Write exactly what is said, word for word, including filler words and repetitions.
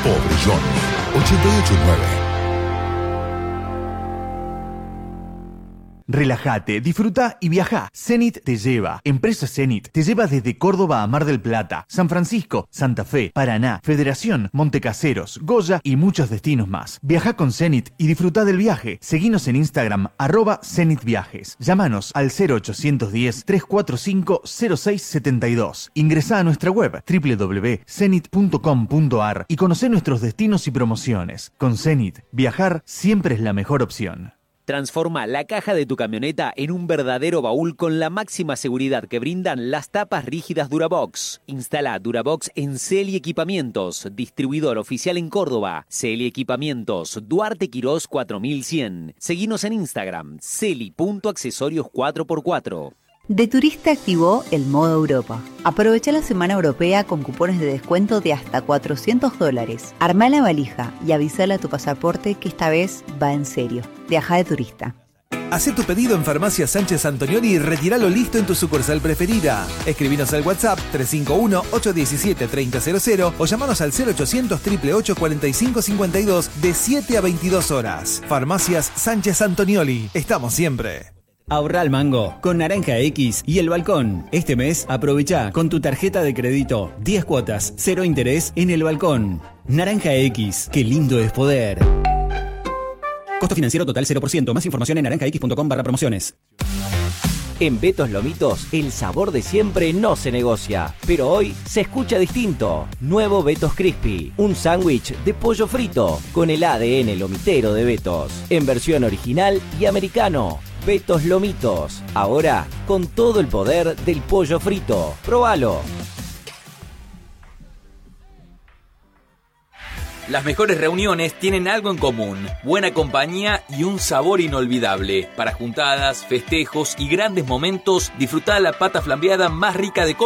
Pobre Johnny. ochenta y ocho nueve. Relájate, disfruta y viaja. Zenit te lleva. Empresa Zenit te lleva desde Córdoba a Mar del Plata, San Francisco, Santa Fe, Paraná, Federación, Montecaseros, Goya y muchos destinos más. Viaja con Zenit y disfruta del viaje. Seguinos en Instagram, arroba Zenit Viajes. Llámanos al cero ochocientos diez, trescientos cuarenta y cinco, cero seis setenta y dos. Ingresá a nuestra web doble u doble u doble u punto zenit punto com punto a r y conocé nuestros destinos y promociones. Con Zenit, viajar siempre es la mejor opción. Transforma la caja de tu camioneta en un verdadero baúl con la máxima seguridad que brindan las tapas rígidas Durabox. Instala Durabox en Celi Equipamientos, distribuidor oficial en Córdoba. Celi Equipamientos, Duarte Quirós cuatro mil cien. Seguinos en Instagram, celi punto accesorios cuatro por cuatro. De Turista activó el modo Europa. Aprovecha la semana europea con cupones de descuento de hasta cuatrocientos dólares. Armá la valija y avísale a tu pasaporte que esta vez va en serio. Viaja de turista. Hacé tu pedido en Farmacia Sánchez Antonioli y retíralo listo en tu sucursal preferida. Escribinos al WhatsApp tres cinco uno, ocho uno siete, tres cero cero cero o llamanos al cero ochocientos, ocho ocho ocho, cuatro cinco cinco dos de siete a veintidós horas. Farmacias Sánchez Antonioli. Estamos siempre. Ahorra al mango con Naranja X y El Balcón. Este mes aprovecha con tu tarjeta de crédito diez cuotas, cero interés en El Balcón. Naranja X, qué lindo es poder. Costo financiero total cero por ciento. Más información en naranjax.com barra promociones. En Betos Lomitos, el sabor de siempre no se negocia, pero hoy se escucha distinto. Nuevo Betos Crispy, un sándwich de pollo frito con el A D N lomitero de Betos, en versión original y americano. Betos Lomitos, ahora con todo el poder del pollo frito. ¡Próbalo! Las mejores reuniones tienen algo en común: buena compañía y un sabor inolvidable. Para juntadas, festejos y grandes momentos, disfrutá la pata flambeada más rica de